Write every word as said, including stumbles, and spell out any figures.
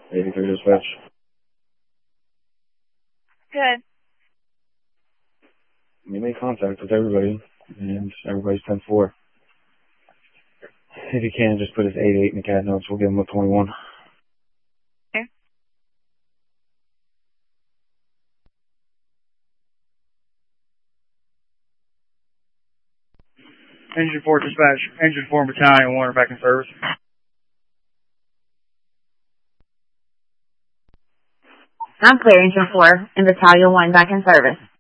eighty-three dispatch. Good. We made contact with everybody, and everybody's ten four. If you can, just put his eight eight in the cat notes. We'll give him a twenty-one. Okay. Engine four dispatch. Engine four battalion one are back in service. I'm clear, Engine four and battalion one back in service.